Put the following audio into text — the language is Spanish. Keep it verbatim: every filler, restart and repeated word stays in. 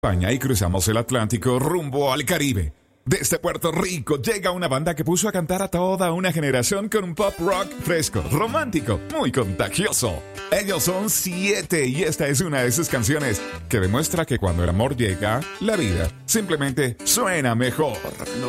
España y cruzamos el Atlántico rumbo al Caribe. Desde Puerto Rico llega una banda que puso a cantar a toda una generación con un pop rock fresco, romántico, muy contagioso. Ellos son Siete y esta es una de sus canciones que demuestra que cuando el amor llega, la vida simplemente suena mejor.